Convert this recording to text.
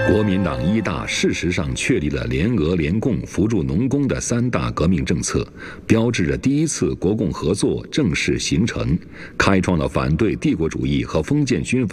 国民党一大事实上确立了联俄联共扶助农工的3大革命政策，标志着第一次国共合作正式形成，开创了反对帝国主义和封建军阀